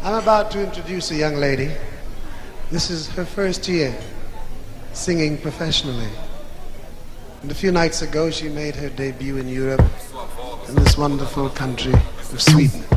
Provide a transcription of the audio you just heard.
I'm about to introduce a young lady. This is her first year singing professionally. And a few nights ago she made her debut in Europe, in this wonderful country of Sweden.